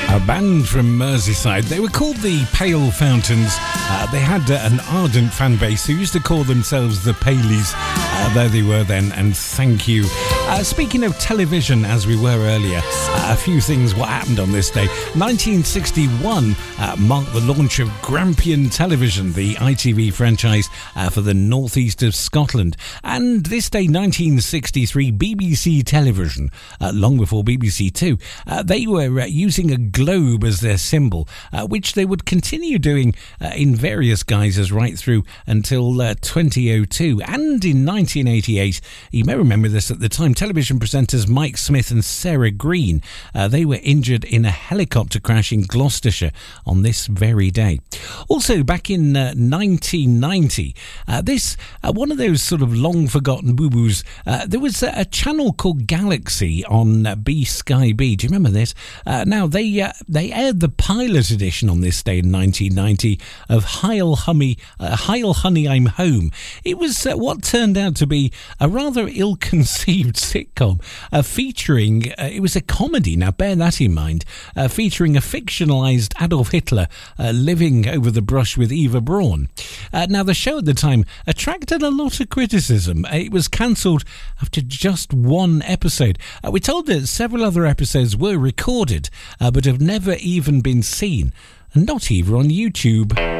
A band from Merseyside. They were called the Pale Fountains. They had an ardent fan base who used to call themselves the Paleys. There they were then, and thank you. Speaking of television, as we were earlier, a few things what happened on this day. 1961 marked the launch of Grampian Television, the ITV franchise for the northeast of Scotland. And this day, 1963, BBC Television, long before BBC Two, they were using a globe as their symbol, which they would continue doing in various guises right through until 2002. And in 1988, you may remember this at the time, television presenters Mike Smith and Sarah Green, they were injured in a helicopter crash in Gloucestershire on this very day. Also, back in 1990, this one of those sort of long forgotten boo-boos, there was a channel called Galaxy on B Sky B. Do you remember this? Now, they aired the pilot edition on this day in 1990 of Heil Honey, I'm Home. It was what turned out to be a rather ill-conceived sitcom featuring, it was a comedy, now bear that in mind, featuring a fictionalised Adolf Hitler living over the brush with Eva Braun. Now, the show at the time attracted a lot of criticism. It was cancelled after just one episode. We're told that several other episodes were recorded, but have never even been seen, and not even on YouTube.